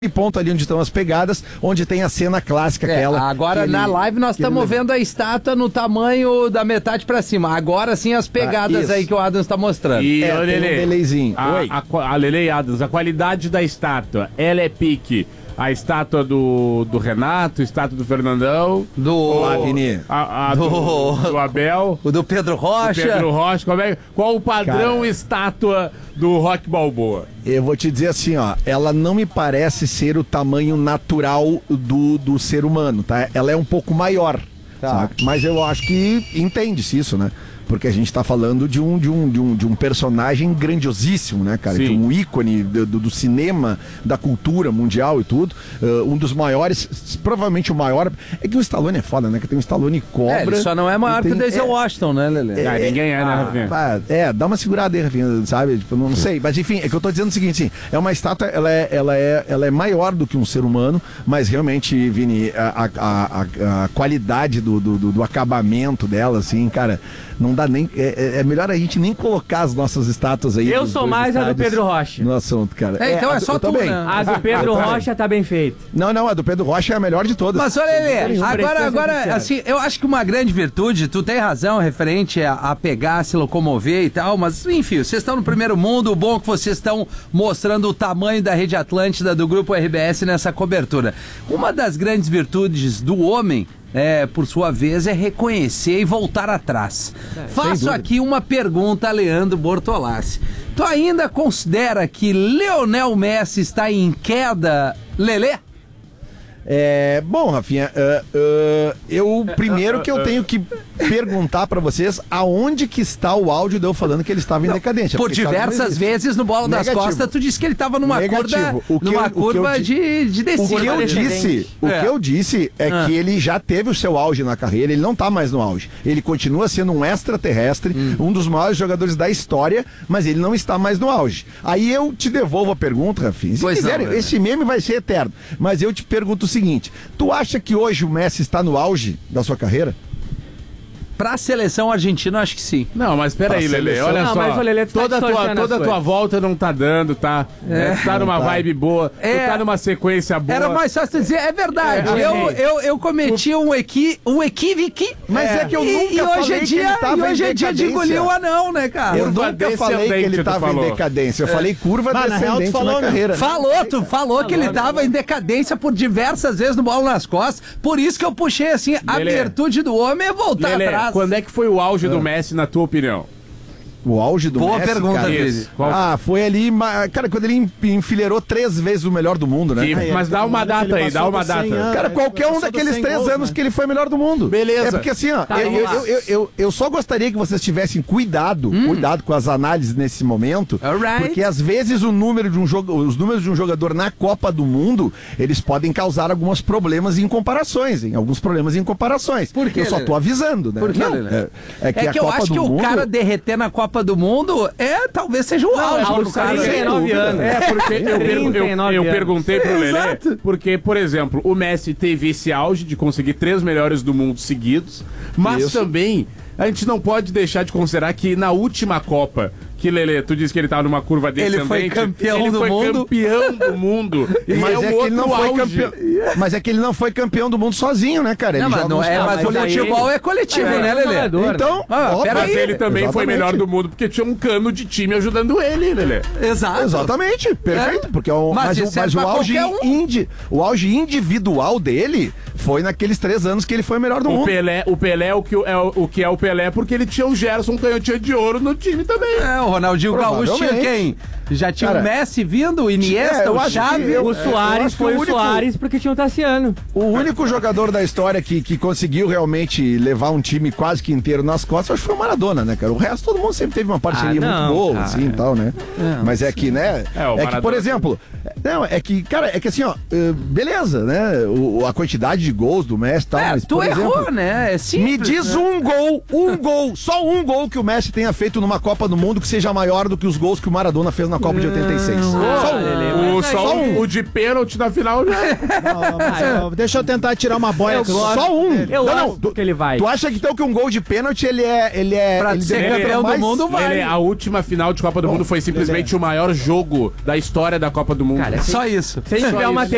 ponto ali onde estão as pegadas, onde tem a cena clássica aquela. Agora na live nós estamos vendo a estátua no tamanho da metade pra cima. Agora sim as pegadas aí que o Adams tá mostrando. E tem um delayzinho. A Lele Adams, a qualidade da estátua, ela é pique. A estátua do Renato, a estátua do Fernandão, Do Abel, o do Pedro Rocha. Qual o padrão estátua do Rock Balboa? Eu vou te dizer assim, ó, ela não me parece ser o tamanho natural do ser humano, tá? Ela é um pouco maior, sabe? Mas eu acho que entende-se isso, né? Porque a gente tá falando de um personagem grandiosíssimo, né, cara? Sim. De um ícone do cinema, da cultura mundial e tudo. Um dos maiores, provavelmente o maior. É que o Stallone é foda, né? Que tem o Stallone Cobra. Ele só não é maior que o Denzel Washington, né, Lelê? Ninguém é, né, Rafinha? Dá uma segurada aí, Rafinha, sabe? Tipo, não sei. Mas enfim, é que eu tô dizendo o seguinte, assim, é uma estátua, ela é maior do que um ser humano, mas realmente, Vini, a qualidade do acabamento dela, assim, cara, não dá nem. É melhor a gente nem colocar as nossas estátuas aí. Eu sou mais a do Pedro Rocha. No assunto, cara. Então é só tu, né? A do Pedro Rocha tá bem feita. Não, a do Pedro Rocha é a melhor de todas. Mas olha, Lelê, agora, assim, eu acho que uma grande virtude, tu tem razão referente a pegar, se locomover e tal, mas enfim, vocês estão no primeiro mundo, o bom é que vocês estão mostrando o tamanho da Rede Atlântida do Grupo RBS nessa cobertura. Uma das grandes virtudes do homem, por sua vez, é reconhecer e voltar atrás. Faço aqui uma pergunta a Leandro Bortolassi. Tu ainda considera que Lionel Messi está em queda, Lelê? Bom, Rafinha, primeiro que eu tenho que perguntar pra vocês aonde que está o áudio de eu falando que ele estava em decadência. Por diversas vezes no Bola das Costas tu disse que ele estava numa curva de descida. O que eu disse é que ele já teve o seu auge na carreira, ele não tá mais no auge. Ele continua sendo um extraterrestre, um dos maiores jogadores da história, mas ele não está mais no auge. Aí eu te devolvo a pergunta, Rafinha. Se quiser, esse meme vai ser eterno. Mas eu te pergunto o seguinte, tu acha que hoje o Messi está no auge da sua carreira? Pra seleção argentina, acho que sim. Não, mas peraí, Lelê, olha só. Mas, Lelê, toda a tua volta não tá dando, tá? Tu tá numa vibe boa, tu tá numa sequência boa. Era mais fácil dizer, é verdade. Eu cometi um equívoco. Mas é que eu nunca falei que ele tava em decadência. E hoje é dia de engolir o anão, né, cara? Eu nunca falei que ele tava em decadência. Eu falei curva descendente na carreira. Tu falou que ele tava em decadência por diversas vezes no Bola nas Costas. Por isso que eu puxei assim, a virtude do homem é voltar atrás. Quando é que foi o auge do Messi, na tua opinião? O auge do Messi, pergunta dele. Foi ali, cara, quando ele enfileirou 3 vezes o melhor do mundo, né? Mas dá uma data aí, dá uma data. Cara, qualquer um daqueles 3 anos que ele foi melhor do mundo. Beleza. É porque assim, ó, eu só gostaria que vocês tivessem cuidado com as análises nesse momento, porque às vezes os números de um jogador na Copa do Mundo, eles podem causar alguns problemas em comparações, alguns problemas em comparações. Por quê, eu só tô avisando, né? Por quê, é que eu acho que o cara derreter na Copa do Mundo talvez seja o auge do cara. 39 anos. Porque eu perguntei pro Lelê, porque, por exemplo, o Messi teve esse auge de conseguir 3 melhores do mundo seguidos, mas também a gente não pode deixar de considerar que na última Copa, que Lelê, tu disse que ele tava numa curva descendente. Ele foi campeão do mundo. Mas é que ele não foi campeão do mundo sozinho, né, cara? Mas o futebol é coletivo, né, Lelê? Então, mas ele também foi melhor do mundo porque tinha um cano de time ajudando ele, Lelê. Exatamente, perfeito. Porque o auge individual dele foi naqueles 3 anos que ele foi melhor do mundo. O Pelé é o que é o Pelé porque ele tinha o Gerson Canhotinha de Ouro no time também. O Ronaldinho Gaúcho tinha quem? Já tinha o Messi vindo, o Iniesta, o Xavi. O Soares foi o Soares porque tinha o Tassiano. O único jogador da história que conseguiu realmente levar um time quase que inteiro nas costas, acho que foi o Maradona, né, cara? O resto, todo mundo sempre teve uma parceria muito boa, cara, assim, e tal, né? Mas é que, né? Que, por exemplo, é que assim, ó, beleza, né? A quantidade de gols do Messi e tal, mas, tu errou, exemplo, né? É simples, me diz só um gol que o Messi tenha feito numa Copa do Mundo que seja maior do que os gols que o Maradona fez na Copa de 86. Só um. O de pênalti na final já. Deixa eu tentar tirar uma boia. Só um. Eu acho que ele vai. Tu acha que então que um gol de pênalti ele é pra ser campeão do mundo, vai. A última final de Copa do Mundo foi simplesmente o maior jogo da história da Copa do Mundo. Cara, só isso. Se tiver uma